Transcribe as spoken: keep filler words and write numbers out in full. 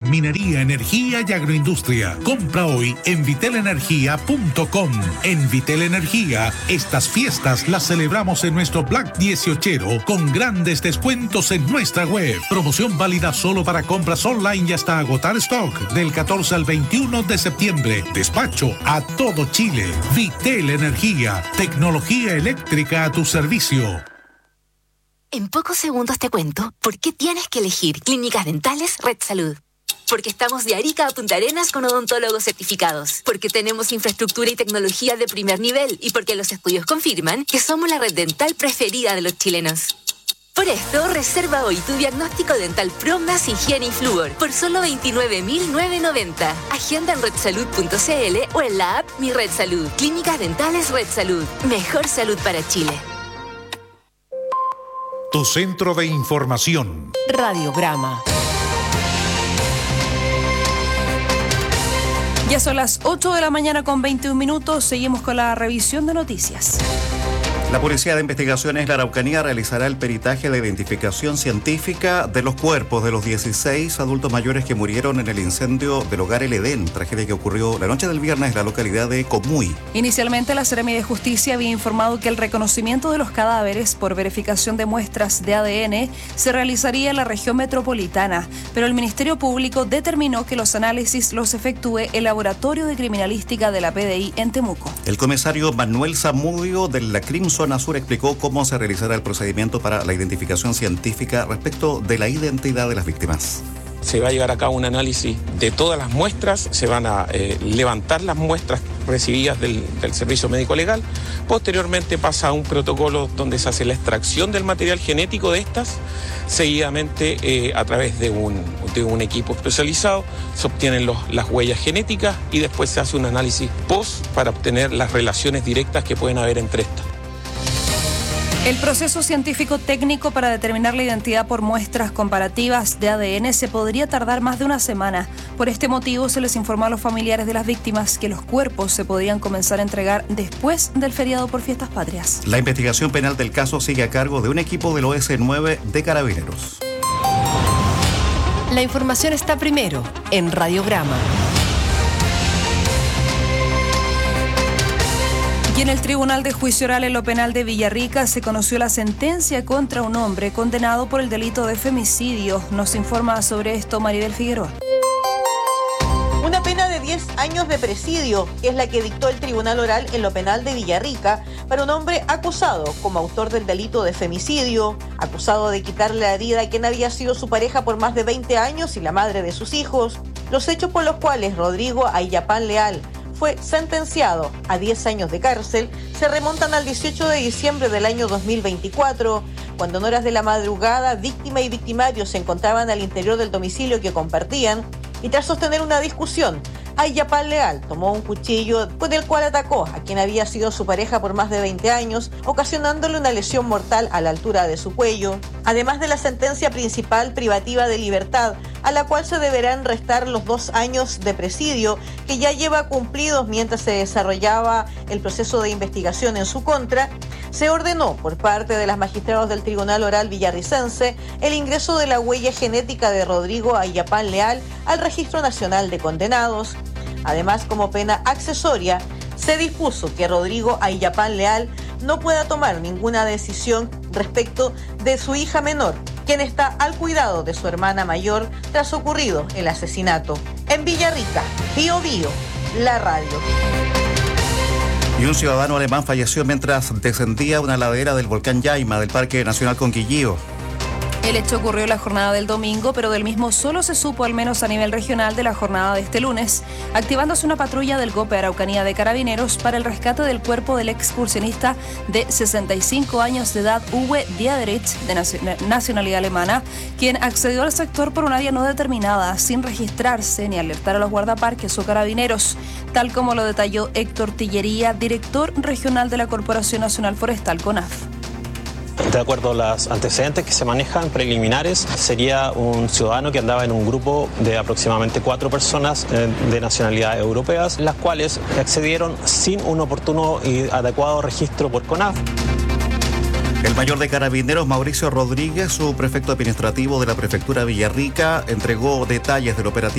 minería, energía y agroindustria. Compra hoy en vitel energía punto com. En Vitel Energía, estas fiestas las celebramos en nuestro Black dieciocho con grandes descuentos en nuestra web. Promoción válida solo para compras online y hasta agotar stock del catorce al veintiuno de septiembre. Despacho a todo Chile. Vitel Energía, tecnología eléctrica a tu servicio. En pocos segundos te cuento por qué tienes que elegir Clínicas Dentales Red Salud. Porque estamos de Arica a Punta Arenas con odontólogos certificados. Porque tenemos infraestructura y tecnología de primer nivel. Y porque los estudios confirman que somos la red dental preferida de los chilenos. Por esto, reserva hoy tu diagnóstico dental Pro más higiene y flúor por solo veintinueve mil novecientos noventa. Agenda en red salud punto c l o en la app Mi Red Salud. Clínicas Dentales Red Salud. Mejor salud para Chile. Tu centro de información. Radiograma. Ya son las ocho de la mañana con veintiún minutos. Seguimos con la revisión de noticias. La Policía de Investigaciones de la Araucanía realizará el peritaje de identificación científica de los cuerpos de los dieciséis adultos mayores que murieron en el incendio del Hogar El Edén, tragedia que ocurrió la noche del viernes en la localidad de Comuy. Inicialmente, la Seremi de Justicia había informado que el reconocimiento de los cadáveres por verificación de muestras de A D N se realizaría en la región metropolitana, pero el Ministerio Público determinó que los análisis los efectúe el Laboratorio de Criminalística de la P D I en Temuco. El comisario Manuel Zamudio de la Crimson Zona Sur explicó cómo se realizará el procedimiento para la identificación científica respecto de la identidad de las víctimas. Se va a llevar a cabo un análisis de todas las muestras, se van a eh, levantar las muestras recibidas del, del Servicio Médico Legal. Posteriormente pasa a un protocolo donde se hace la extracción del material genético de estas. Seguidamente, eh, a través de un, de un equipo especializado, se obtienen los, las huellas genéticas y después se hace un análisis post para obtener las relaciones directas que pueden haber entre estas. El proceso científico técnico para determinar la identidad por muestras comparativas de A D N se podría tardar más de una semana. Por este motivo, se les informó a los familiares de las víctimas que los cuerpos se podrían comenzar a entregar después del feriado por fiestas patrias. La investigación penal del caso sigue a cargo de un equipo del O S nueve de Carabineros. La información está primero en Radiograma. Y en el Tribunal de Juicio Oral en lo Penal de Villarrica se conoció la sentencia contra un hombre condenado por el delito de femicidio. Nos informa sobre esto Maribel Figueroa. Una pena de diez años de presidio es la que dictó el Tribunal Oral en lo Penal de Villarrica para un hombre acusado como autor del delito de femicidio, acusado de quitarle la vida a quien había sido su pareja por más de veinte años y la madre de sus hijos. Los hechos por los cuales Rodrigo Ayllapán Leal fue sentenciado a diez años de cárcel se remontan al dieciocho de diciembre del año dos mil veinticuatro, cuando en horas de la madrugada víctima y victimario se encontraban al interior del domicilio que compartían y tras sostener una discusión, Ayllapán Leal tomó un cuchillo con el cual atacó a quien había sido su pareja por más de veinte años, ocasionándole una lesión mortal a la altura de su cuello. Además de la sentencia principal privativa de libertad, a la cual se deberán restar los dos años de presidio que ya lleva cumplidos mientras se desarrollaba el proceso de investigación en su contra, se ordenó por parte de las magistrados del Tribunal Oral Villarricense el ingreso de la huella genética de Rodrigo Ayllapán Leal al Registro Nacional de Condenados. Además, como pena accesoria, se dispuso que Rodrigo Ayllapán Leal no pueda tomar ninguna decisión respecto de su hija menor, quien está al cuidado de su hermana mayor tras ocurrido el asesinato. En Villarrica, Bío Bío, la radio. Y un ciudadano alemán falleció mientras descendía una ladera del volcán Yaima del Parque Nacional Conquillío. El hecho ocurrió la jornada del domingo, pero del mismo solo se supo al menos a nivel regional de la jornada de este lunes, activándose una patrulla del GOPE Araucanía de Carabineros para el rescate del cuerpo del excursionista de sesenta y cinco años de edad, Uwe Diederich, de nacionalidad alemana, quien accedió al sector por un área no determinada, sin registrarse ni alertar a los guardaparques o carabineros, tal como lo detalló Héctor Tillería, director regional de la Corporación Nacional Forestal, CONAF. De acuerdo a los antecedentes que se manejan preliminares, sería un ciudadano que andaba en un grupo de aproximadamente cuatro personas de nacionalidad europeas, las cuales accedieron sin un oportuno y adecuado registro por CONAF. El mayor de Carabineros, Mauricio Rodríguez, su prefecto administrativo de la Prefectura Villarrica, entregó detalles del operativo